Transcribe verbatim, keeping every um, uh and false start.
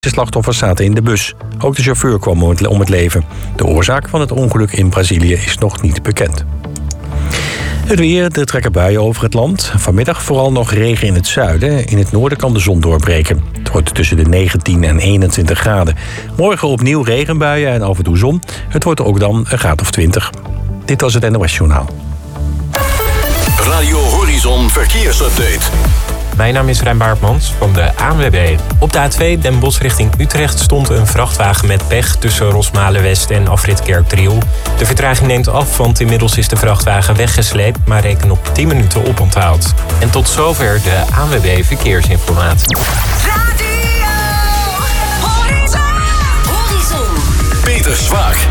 De slachtoffers zaten in de bus. Ook de chauffeur kwam om het leven. De oorzaak van het ongeluk in Brazilië is nog niet bekend. Het weer, er trekken buien over het land. Vanmiddag vooral nog regen in het zuiden. In het noorden kan de zon doorbreken. Het wordt tussen de negentien en eenentwintig graden. Morgen opnieuw regenbuien en af en toe zon. Het wordt ook dan een graad of twintig. Dit was het N O S Journaal. Radio Horizon Verkeersupdate. Mijn naam is Rijn Baartmans van de A N W B. Op de A twee Den Bosch richting Utrecht stond een vrachtwagen met pech tussen Rosmalen-West en afrit Kerkdriel. De vertraging neemt af, want inmiddels is de vrachtwagen weggesleept, maar reken op tien minuten oponthoud. En tot zover de A N W B Verkeersinformatie. Peter Swaak.